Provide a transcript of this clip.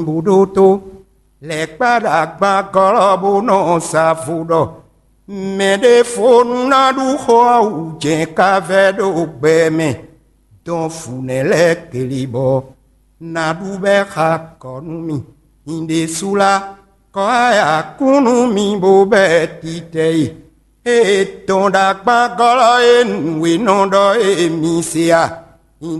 Budutu lekpadagba kolobu no safudo mede fona du hoa uje kavedo gbeme don funele kelibo na du beha konumi inde sula koya kunumi bo betitei e tonda gba kolo en we no do e misia